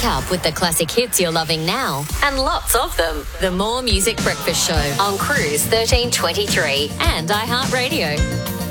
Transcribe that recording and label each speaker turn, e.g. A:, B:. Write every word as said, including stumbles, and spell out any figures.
A: up with the classic hits you're loving now, and lots of them. The More Music Breakfast Show on Cruise thirteen twenty-three and iHeartRadio.